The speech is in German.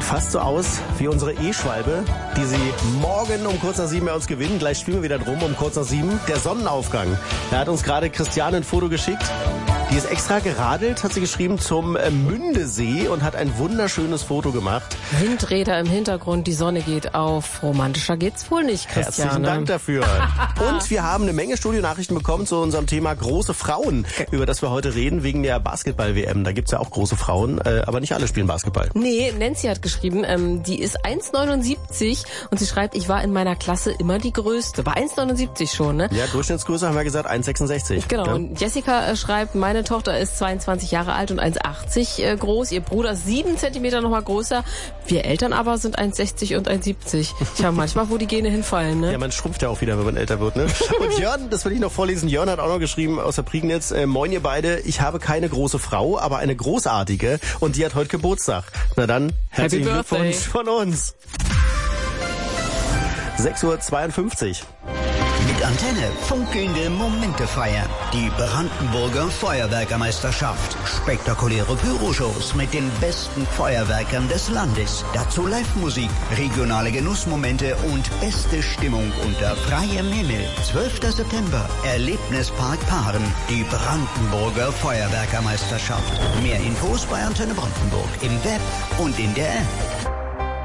Sieht fast so aus wie unsere E-Schwalbe, die sie morgen um kurz nach 7 bei uns gewinnen. Gleich spielen wir wieder drum um kurz nach 7. Der Sonnenaufgang. Da hat uns gerade Christiane ein Foto geschickt. Die ist extra geradelt, hat sie geschrieben, zum Mündesee und hat ein wunderschönes Foto gemacht. Windräder im Hintergrund, die Sonne geht auf. Romantischer geht's wohl nicht, Christiane. Herzlichen Dank dafür. Und wir haben eine Menge Studionachrichten bekommen zu unserem Thema große Frauen, über das wir heute reden, wegen der Basketball-WM. Da gibt's ja auch große Frauen, aber nicht alle spielen Basketball. Nee, Nancy hat geschrieben, die ist 1,79 und sie schreibt, ich war in meiner Klasse immer die Größte. War 1,79 schon, ne? Ja, Durchschnittsgröße haben wir gesagt 1,66. Genau, Ja. und Jessica schreibt, meine Tochter ist 22 Jahre alt und 1,80 groß. Ihr Bruder ist 7 Zentimeter noch mal größer. Wir Eltern aber sind 1,60 und 1,70. Tja, manchmal, wo die Gene hinfallen, ne? Ja, man schrumpft ja auch wieder, wenn man älter wird, ne? Und Jörn, das will ich noch vorlesen, Jörn hat auch noch geschrieben aus der Prignitz, moin ihr beide, ich habe keine große Frau, aber eine großartige und die hat heute Geburtstag. Na dann, herzlichen Happy Birthday. Glückwunsch von uns. 6:52 Uhr. Mit Antenne funkelnde Momente feiern. Die Brandenburger Feuerwerkermeisterschaft. Spektakuläre Pyroshows mit den besten Feuerwerkern des Landes. Dazu Live-Musik, regionale Genussmomente und beste Stimmung unter freiem Himmel. 12. September, Erlebnispark Paaren. Die Brandenburger Feuerwerkermeisterschaft. Mehr Infos bei Antenne Brandenburg im Web und in der App.